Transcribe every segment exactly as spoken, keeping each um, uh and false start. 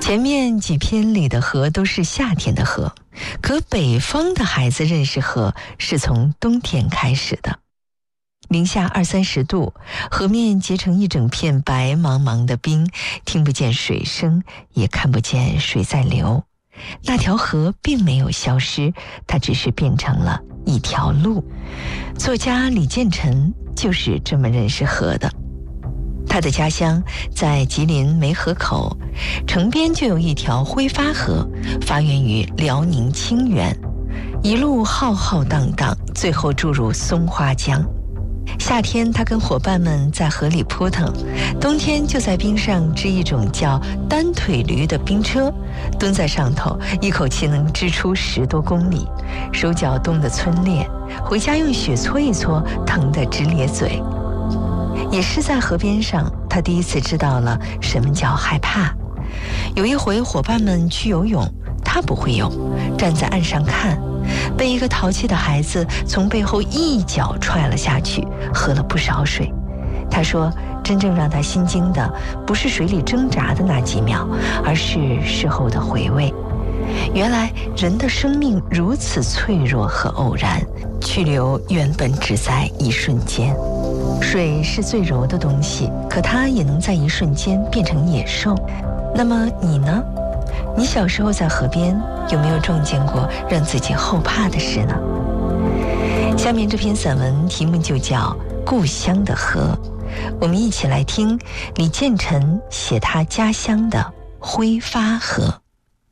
前面几篇里的河都是夏天的河，可北方的孩子认识河是从冬天开始的。零下二三十度，河面结成一整片白茫茫的冰，听不见水声，也看不见水在流。那条河并没有消失，它只是变成了一条路。作家李建成就是这么认识河的。他的家乡在吉林梅河口，城边就有一条挥发河，发源于辽宁清源，一路浩浩荡荡，最后注入松花江。夏天他跟伙伴们在河里扑腾，冬天就在冰上织一种叫单腿驴的冰车，蹲在上头一口气能织出十多公里，手脚冻得皴裂，回家用雪搓一搓，疼得直咧嘴。也是在河边上，他第一次知道了什么叫害怕。有一回伙伴们去游泳，他不会游，站在岸上看，被一个淘气的孩子从背后一脚踹了下去，喝了不少水。他说真正让他心惊的不是水里挣扎的那几秒，而是事后的回味。原来人的生命如此脆弱和偶然，去留原本只在一瞬间。水是最柔的东西，可它也能在一瞬间变成野兽。那么你呢？你小时候在河边有没有撞见过让自己后怕的事呢？下面这篇散文题目就叫《故乡的河》，我们一起来听李建成写他家乡的挥发河。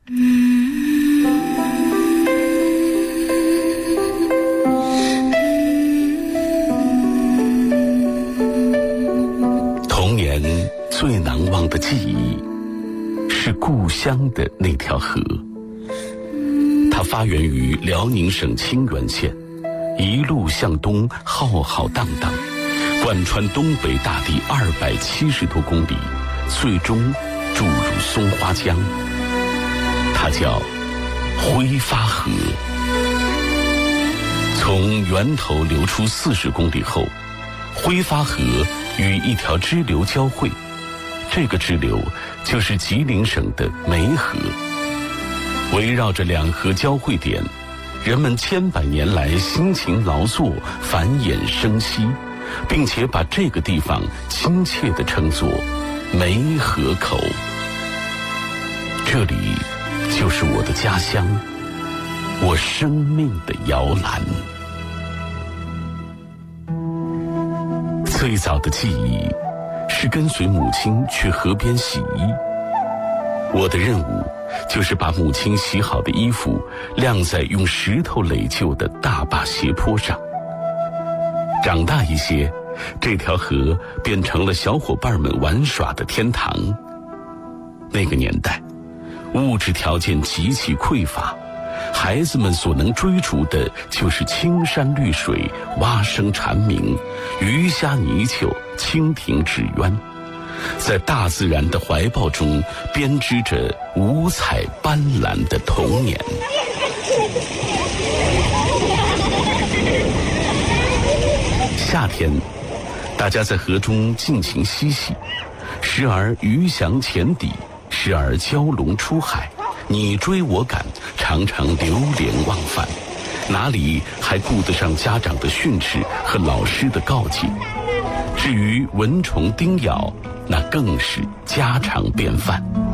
童年最难忘的记忆是故乡的那条河，它发源于辽宁省清源县，一路向东浩浩荡荡，贯穿东北大地二百七十多公里，最终注入松花江。它叫挥发河。从源头流出四十公里后，挥发河与一条支流交汇，这个支流就是吉林省的梅河。围绕着两河交汇点，人们千百年来辛勤劳作，繁衍生息，并且把这个地方亲切地称作梅河口。这里就是我的家乡，我生命的摇篮。最早的记忆是跟随母亲去河边洗衣，我的任务就是把母亲洗好的衣服晾在用石头垒就的大坝斜坡上。长大一些，这条河变成了小伙伴们玩耍的天堂。那个年代，物质条件极其匮乏，孩子们所能追逐的就是青山绿水、蛙声蝉鸣、鱼虾泥鳅、蜻蜓纸鸢，在大自然的怀抱中编织着五彩斑斓的童年。夏天，大家在河中尽情嬉戏，时而鱼翔浅底，时而蛟龙出海，你追我赶，常常流连忘返，哪里还顾得上家长的训斥和老师的告诫？至于蚊虫叮咬，那更是家常便饭。